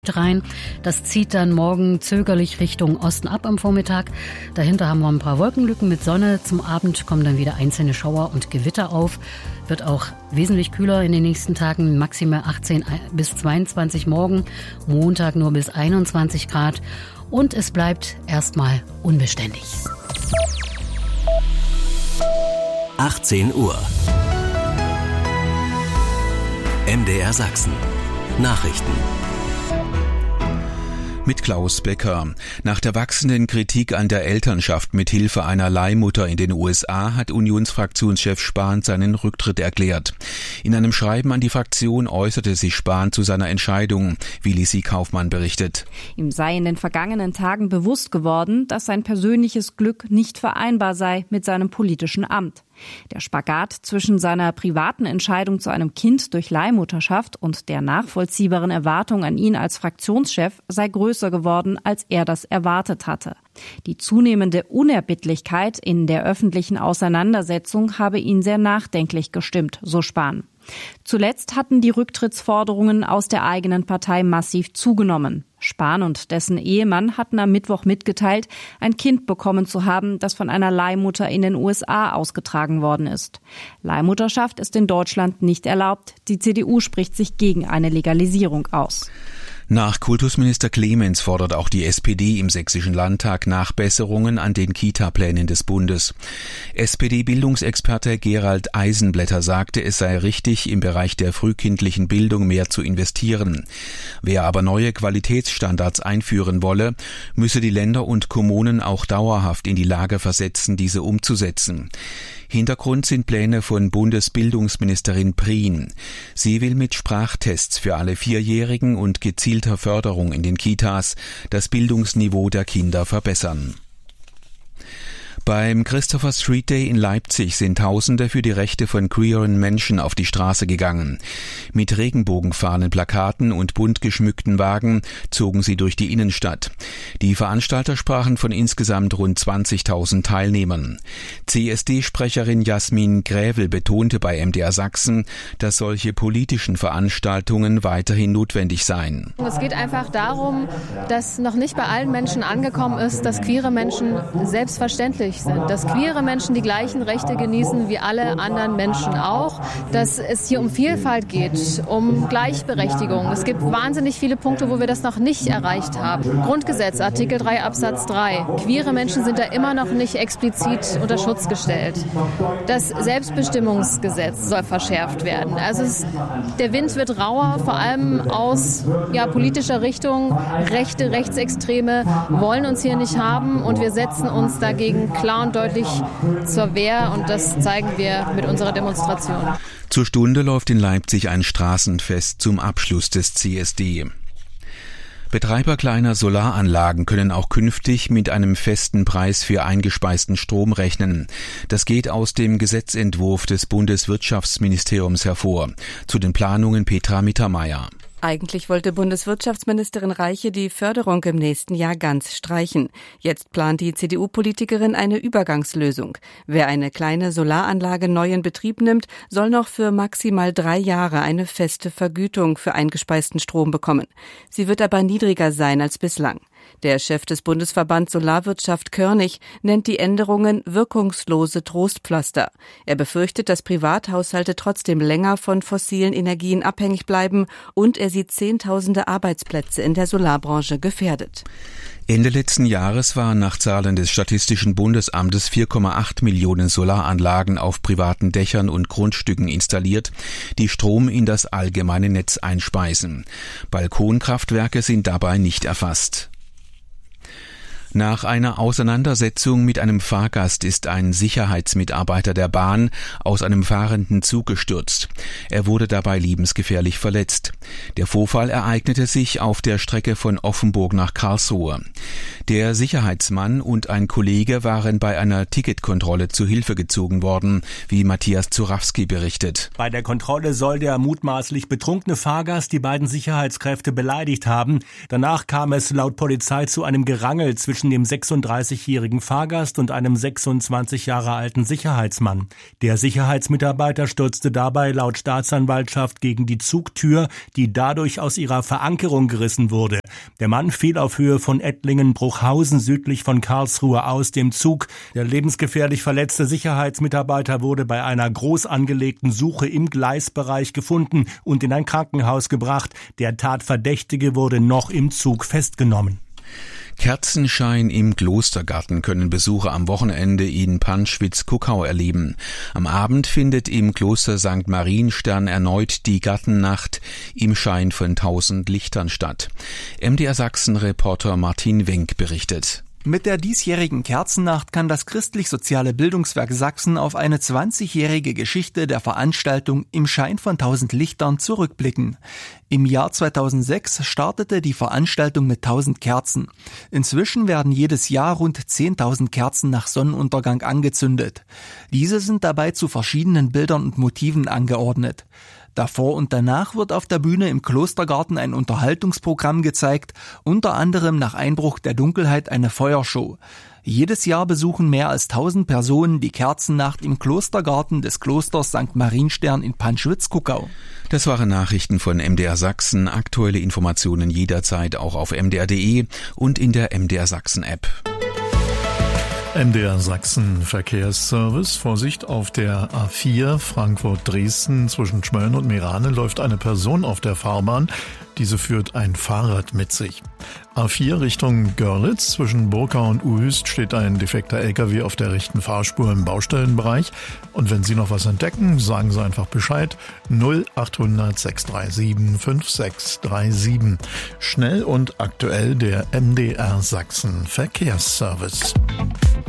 rein. Das zieht dann morgen zögerlich Richtung Osten ab am Vormittag. Dahinter haben wir ein paar Wolkenlücken mit Sonne. Zum Abend kommen dann wieder einzelne Schauer und Gewitter auf. Wird auch wesentlich kühler in den nächsten Tagen. Maximal 18 bis 22 morgen. Montag nur bis 21 Grad. Und es bleibt erstmal unbeständig. 18 Uhr. MDR Sachsen. Nachrichten. Mit Klaus Becker. Nach der wachsenden Kritik an der Elternschaft mit Hilfe einer Leihmutter in den USA hat Unionsfraktionschef Spahn seinen Rücktritt erklärt. In einem Schreiben an die Fraktion äußerte sich Spahn zu seiner Entscheidung, wie Lissi Kaufmann berichtet. Ihm sei in den vergangenen Tagen bewusst geworden, dass sein persönliches Glück nicht vereinbar sei mit seinem politischen Amt. Der Spagat zwischen seiner privaten Entscheidung zu einem Kind durch Leihmutterschaft und der nachvollziehbaren Erwartung an ihn als Fraktionschef sei größer geworden, als er das erwartet hatte. Die zunehmende Unerbittlichkeit in der öffentlichen Auseinandersetzung habe ihn sehr nachdenklich gestimmt, so Spahn. Zuletzt hatten die Rücktrittsforderungen aus der eigenen Partei massiv zugenommen. Spahn und dessen Ehemann hatten am Mittwoch mitgeteilt, ein Kind bekommen zu haben, das von einer Leihmutter in den USA ausgetragen worden ist. Leihmutterschaft ist in Deutschland nicht erlaubt. Die CDU spricht sich gegen eine Legalisierung aus. Nach Kultusminister Clemens fordert auch die SPD im Sächsischen Landtag Nachbesserungen an den Kita-Plänen des Bundes. SPD-Bildungsexperte Gerald Eisenblätter sagte, es sei richtig, im Bereich der frühkindlichen Bildung mehr zu investieren. Wer aber neue Qualitätsstandards einführen wolle, müsse die Länder und Kommunen auch dauerhaft in die Lage versetzen, diese umzusetzen. Hintergrund sind Pläne von Bundesbildungsministerin Prien. Sie will mit Sprachtests für alle Vierjährigen und gezielter Förderung in den Kitas das Bildungsniveau der Kinder verbessern. Beim Christopher Street Day in Leipzig sind Tausende für die Rechte von queeren Menschen auf die Straße gegangen. Mit Regenbogenfahnen, Plakaten und bunt geschmückten Wagen zogen sie durch die Innenstadt. Die Veranstalter sprachen von insgesamt rund 20.000 Teilnehmern. CSD-Sprecherin Jasmin Grävel betonte bei MDR Sachsen, dass solche politischen Veranstaltungen weiterhin notwendig seien. Es geht einfach darum, dass noch nicht bei allen Menschen angekommen ist, dass queere Menschen selbstverständlich sind, dass queere Menschen die gleichen Rechte genießen wie alle anderen Menschen auch, dass es hier um Vielfalt geht, um Gleichberechtigung. Es gibt wahnsinnig viele Punkte, wo wir das noch nicht erreicht haben. Grundgesetz, Artikel 3 Absatz 3. Queere Menschen sind da immer noch nicht explizit unter Schutz gestellt. Das Selbstbestimmungsgesetz soll verschärft werden. Also der Wind wird rauer, vor allem aus politischer Richtung. Rechte, Rechtsextreme wollen uns hier nicht haben und wir setzen uns dagegen klar und deutlich zur Wehr und das zeigen wir mit unserer Demonstration. Zur Stunde läuft in Leipzig ein Straßenfest zum Abschluss des CSD. Betreiber kleiner Solaranlagen können auch künftig mit einem festen Preis für eingespeisten Strom rechnen. Das geht aus dem Gesetzentwurf des Bundeswirtschaftsministeriums hervor. Zu den Planungen Petra Mittermeier. Eigentlich wollte Bundeswirtschaftsministerin Reiche die Förderung im nächsten Jahr ganz streichen. Jetzt plant die CDU-Politikerin eine Übergangslösung. Wer eine kleine Solaranlage neu in Betrieb nimmt, soll noch für maximal 3 Jahre eine feste Vergütung für eingespeisten Strom bekommen. Sie wird aber niedriger sein als bislang. Der Chef des Bundesverbands Solarwirtschaft Körnig nennt die Änderungen wirkungslose Trostpflaster. Er befürchtet, dass Privathaushalte trotzdem länger von fossilen Energien abhängig bleiben und er sieht Zehntausende Arbeitsplätze in der Solarbranche gefährdet. Ende letzten Jahres waren nach Zahlen des Statistischen Bundesamtes 4,8 Millionen Solaranlagen auf privaten Dächern und Grundstücken installiert, die Strom in das allgemeine Netz einspeisen. Balkonkraftwerke sind dabei nicht erfasst. Nach einer Auseinandersetzung mit einem Fahrgast ist ein Sicherheitsmitarbeiter der Bahn aus einem fahrenden Zug gestürzt. Er wurde dabei lebensgefährlich verletzt. Der Vorfall ereignete sich auf der Strecke von Offenburg nach Karlsruhe. Der Sicherheitsmann und ein Kollege waren bei einer Ticketkontrolle zu Hilfe gezogen worden, wie Matthias Zurawski berichtet. Bei der Kontrolle soll der mutmaßlich betrunkene Fahrgast die beiden Sicherheitskräfte beleidigt haben. Danach kam es laut Polizei zu einem Gerangel zwischen zwischen dem 36-jährigen Fahrgast und einem 26 Jahre alten Sicherheitsmann. Der Sicherheitsmitarbeiter stürzte dabei laut Staatsanwaltschaft gegen die Zugtür, die dadurch aus ihrer Verankerung gerissen wurde. Der Mann fiel auf Höhe von Ettlingen-Bruchhausen südlich von Karlsruhe aus dem Zug. Der lebensgefährlich verletzte Sicherheitsmitarbeiter wurde bei einer groß angelegten Suche im Gleisbereich gefunden und in ein Krankenhaus gebracht. Der Tatverdächtige wurde noch im Zug festgenommen. Kerzenschein im Klostergarten können Besucher am Wochenende in Panschwitz-Kuckau erleben. Am Abend findet im Kloster St. Marienstern erneut die Gartennacht im Schein von 1000 Lichtern statt. MDR Sachsen-Reporter Martin Wenk berichtet. Mit der diesjährigen Kerzennacht kann das Christlich-Soziale Bildungswerk Sachsen auf eine 20-jährige Geschichte der Veranstaltung im Schein von 1000 Lichtern zurückblicken. Im Jahr 2006 startete die Veranstaltung mit 1000 Kerzen. Inzwischen werden jedes Jahr rund 10.000 Kerzen nach Sonnenuntergang angezündet. Diese sind dabei zu verschiedenen Bildern und Motiven angeordnet. Davor und danach wird auf der Bühne im Klostergarten ein Unterhaltungsprogramm gezeigt, unter anderem nach Einbruch der Dunkelheit eine Feuershow. Jedes Jahr besuchen mehr als 1000 Personen die Kerzennacht im Klostergarten des Klosters St. Marienstern in Panschwitz-Kuckau. Das waren Nachrichten von MDR Sachsen. Aktuelle Informationen jederzeit auch auf mdr.de und in der MDR Sachsen App. MDR Sachsen Verkehrsservice. Vorsicht, auf der A4 Frankfurt-Dresden zwischen Schmölln und Meerane läuft eine Person auf der Fahrbahn. Diese führt ein Fahrrad mit sich. A4 Richtung Görlitz zwischen Burkau und Uhüst steht ein defekter LKW auf der rechten Fahrspur im Baustellenbereich. Und wenn Sie noch was entdecken, sagen Sie einfach Bescheid. 0800 637 5637. Schnell und aktuell der MDR Sachsen Verkehrsservice.